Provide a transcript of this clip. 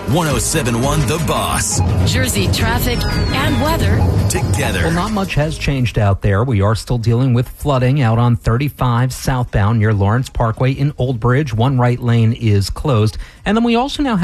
1071 The Boss. Jersey traffic and weather Together. Well, not much has changed out there. We are still dealing with flooding out on 35 southbound near Lawrence Parkway in Old Bridge. One right lane is closed. And then we also now have